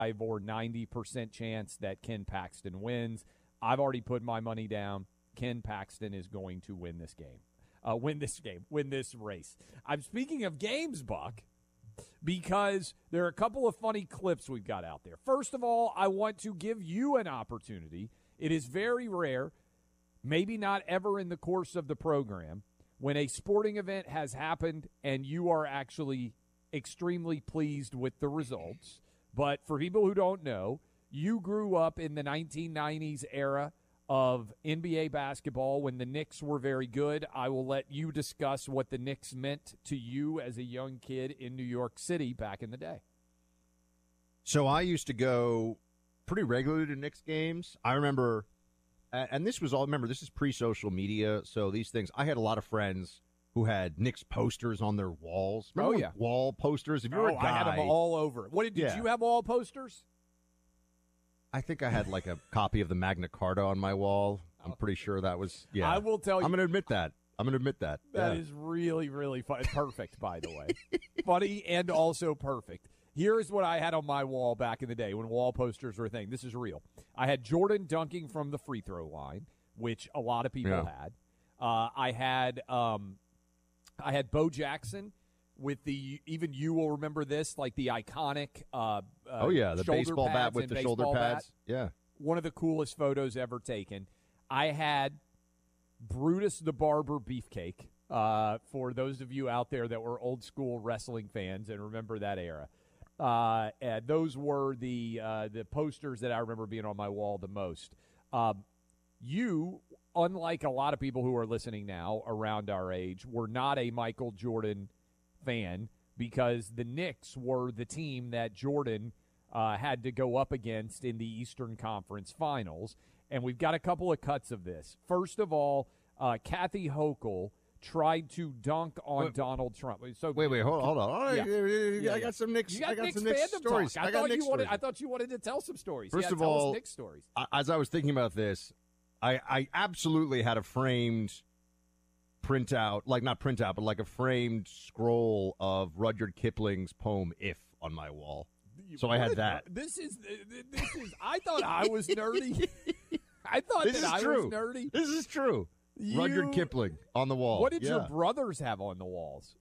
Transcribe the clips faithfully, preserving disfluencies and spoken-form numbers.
or ninety percent chance that Ken Paxton wins. I've already put my money down. Ken Paxton is going to win this game. Uh, win this game. Win this race. I'm speaking of games, Buck, because there are a couple of funny clips we've got out there. First of all, I want to give you an opportunity. It is very rare, maybe not ever in the course of the program, when a sporting event has happened and you are actually extremely pleased with the results. But for people who don't know, you grew up in the nineteen nineties era of N B A basketball when the Knicks were very good. I will let you discuss what the Knicks meant to you as a young kid in New York City back in the day. So I used to go pretty regularly to Knicks games. I remember, and this was all, remember, this is pre-social media, so these things, I had a lot of friends who had Knicks posters on their walls. Remember oh, yeah. Wall posters? If you were oh, a guy, I had them all over. What did, did yeah. you have wall posters? I think I had like a copy of the Magna Carta on my wall. I'm pretty sure that was, yeah. I will tell you. I'm going to admit that. I'm going to admit that. That yeah. is really, really fun. Perfect, by the way. Funny and also perfect. Here's what I had on my wall back in the day when wall posters were a thing. This is real. I had Jordan dunking from the free throw line, which a lot of people yeah. had. Uh, I had um, I had Bo Jackson with the, even you will remember this, like the iconic uh, uh, oh yeah, the baseball bat with the shoulder pads. Bat. Yeah, one of the coolest photos ever taken. I had Brutus the Barber Beefcake. Uh, for those of you out there that were old school wrestling fans and remember that era. Uh, and those were the uh, the posters that I remember being on my wall the most. Um, you, unlike a lot of people who are listening now around our age, were not a Michael Jordan fan because the Knicks were the team that Jordan uh, had to go up against in the Eastern Conference Finals. And we've got a couple of cuts of this. First of all, uh, Kathy Hochul tried to dunk on wait, Donald Trump. So wait, wait, hold on, hold on. All right, yeah. yeah, I got yeah. some Knicks. You got I got Knicks some Knicks stories. Talk. I, I got thought Knicks you wanted. stories. I thought you wanted to tell some stories. First yeah, of tell all, us Knicks stories. As I was thinking about this, I, I absolutely had a framed printout, like not printout, but like a framed scroll of Rudyard Kipling's poem "If" on my wall. So what I had that. This is this is. I thought I was nerdy. I thought this that is I true. was nerdy. This is true. You, Rudyard Kipling on the wall. What did yeah. your brothers have on the walls?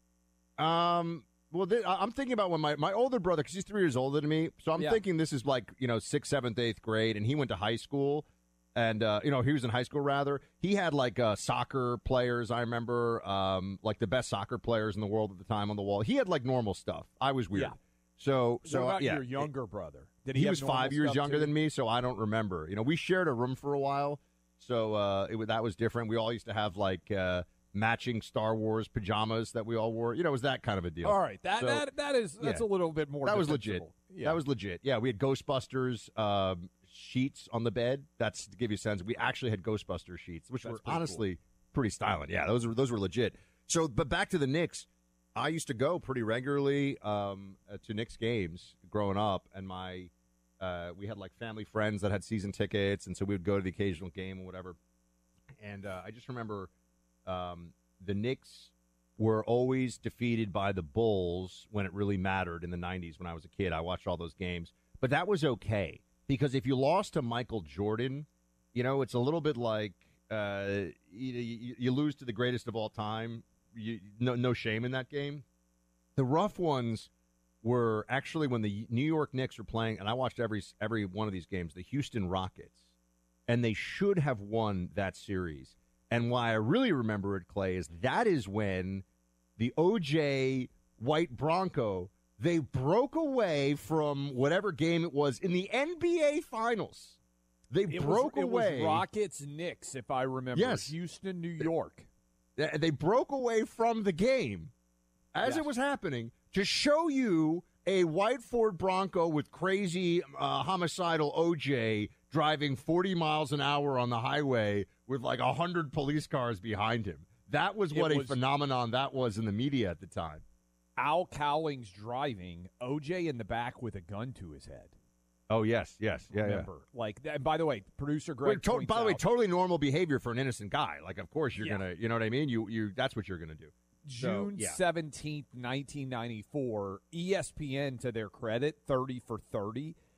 Um. Well, th- I'm thinking about when my, my older brother, because he's three years older than me, so I'm Yeah. thinking this is like, you know, sixth, seventh, eighth grade, and he went to high school, and, uh, you know, he was in high school, rather. He had, like, uh, soccer players, I remember, um, like the best soccer players in the world at the time on the wall. He had, like, normal stuff. I was weird. Yeah. So, so what about yeah. your younger brother? Did he, He have was normal five years stuff younger too? than me, so I don't remember. You know, we shared a room for a while, so uh, it, that was different. We all used to have, like, uh, matching Star Wars pajamas that we all wore. You know, it was that kind of a deal. All right, that So, that that is that's yeah. a little bit more. That was legit. defensible. Yeah. That was legit. Yeah, we had Ghostbusters um, sheets on the bed. That's to give you a sense. We actually had Ghostbusters sheets, which That's were pretty honestly pretty styling. Yeah, those were those were legit. So, but back to the Knicks. I used to go pretty regularly um, uh, to Knicks games growing up, and my uh, we had like family friends that had season tickets, and so we would go to the occasional game or whatever. And uh, I just remember um, the Knicks were always defeated by the Bulls when it really mattered in the nineties when I was a kid. I watched all those games. But that was okay, because if you lost to Michael Jordan, you know, it's a little bit like uh, you, you, you lose to the greatest of all time. You, no, no shame in that game. The rough ones were actually when the New York Knicks were playing, and I watched every every one of these games, the Houston Rockets, and they should have won that series. And why I really remember it, Clay, is that is when the O J White Bronco, they broke away from whatever game it was in the N B A Finals. They it broke was, away. It was Rockets Knicks, if I remember. Yes. Houston, New York. They broke away from the game as Yes. it was happening to show you a white Ford Bronco with crazy uh, homicidal O J driving forty miles an hour on the highway with like one hundred police cars behind him. That was what It a was- phenomenon that was in the media at the time. Al Cowlings driving, O J in the back with a gun to his head. Oh, yes, yes. Yeah, Remember. Like, and by the way, producer yeah. Greg Wait, to- points by the way, out- totally normal behavior for an innocent guy. Like, of course you're Yeah. going to, you know what I mean? You, you, that's what you're going to do. June So, yeah. seventeenth, nineteen ninety-four, E S P N, to their credit, thirty for thirty,